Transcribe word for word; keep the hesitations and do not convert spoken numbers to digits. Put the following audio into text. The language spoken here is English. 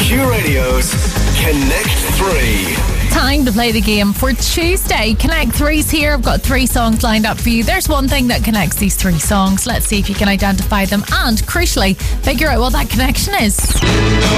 Q Radio's Connect Three. Time to play the game for Tuesday. Connect Three's here. I've got three songs lined up for you. There's one thing that connects these three songs. Let's see if you can identify them and, crucially, figure out what that connection is.